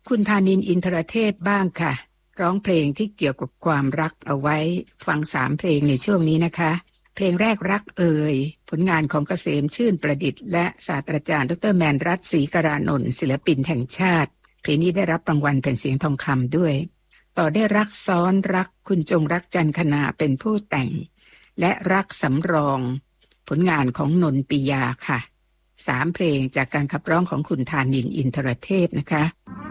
คุณธานินทร์อินทรเทพบ้างค่ะร้องเพลงที่เกี่ยวกับความรักเอาไว้ฟัง3เพลงในช่วงนี้นะคะเพลงแรกรักเอ่ยผลงานของเกษมชื่นประดิษฐ์และศาสตราจารย์ดรแมนรัตน์ศรีกรานนท์ศิลปินแห่งชาติเพลงนี้ได้รับรางวัลแผ่นเสียงทองคำด้วยต่อได้รักซ้อนรักคุณจงรักจันคณาเป็นผู้แต่งและรักสำรองผลงานของนนท์ปิยาค่ะ3เพลงจากการขับร้องของคุณธานินทร์อินทรเทพนะคะ